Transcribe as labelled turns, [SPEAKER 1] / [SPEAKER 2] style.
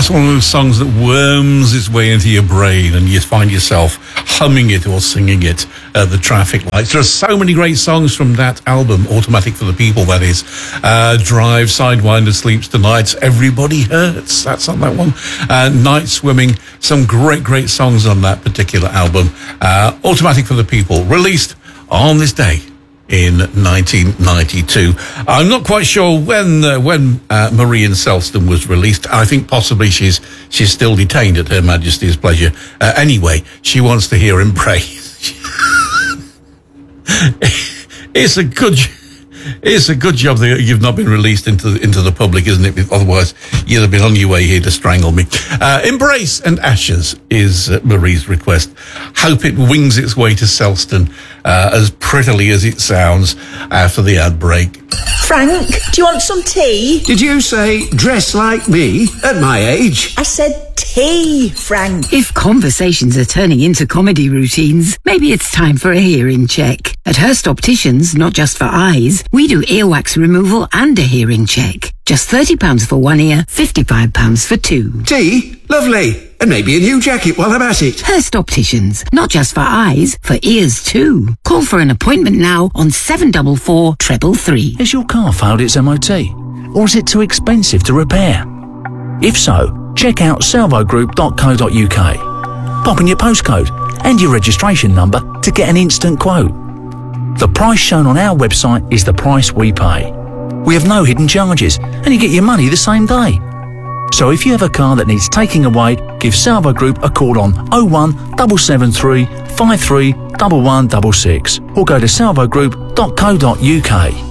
[SPEAKER 1] That's one of those songs that worms its way into your brain and you find yourself humming it or singing it at the traffic lights. There are so many great songs from that album, Automatic for the People, that is. Drive, Sidewinder, Sleeps Tonight, Everybody Hurts, that's on that one. Night Swimming, some great songs on that particular album. Automatic for the People, released on this day in 1992. I'm not quite sure when Marie in Selston was released. I think possibly she's still detained at Her Majesty's pleasure. Anyway, she wants to hear Embrace. It's a good job that you've not been released into the public, isn't it? Otherwise, you'd have been on your way here to strangle me. Embrace and Ashes is Marie's request. Hope it wings its way to Selston as prettily as it sounds after the ad break.
[SPEAKER 2] Frank, do you want some tea?
[SPEAKER 3] Did you say dress like me at my age?
[SPEAKER 2] I said tea, Frank.
[SPEAKER 4] If conversations are turning into comedy routines, maybe it's time for a hearing check. At Hurst Opticians, not just for eyes, we do earwax removal and a hearing check. Just £30 for one ear, £55 for two.
[SPEAKER 3] Tea? Lovely. And maybe a new jacket while I'm at it.
[SPEAKER 4] Hurst Opticians, not just for eyes, for ears too. Call for an appointment now on 744 333.
[SPEAKER 5] Has your car failed its MOT? Or is it too expensive to repair? If so, check out salvogroup.co.uk. Pop in your postcode and your registration number to get an instant quote. The price shown on our website is the price we pay. We have no hidden charges and you get your money the same day. So if you have a car that needs taking away, give Salvo Group a call on 01773 53 1166 or go to salvogroup.co.uk.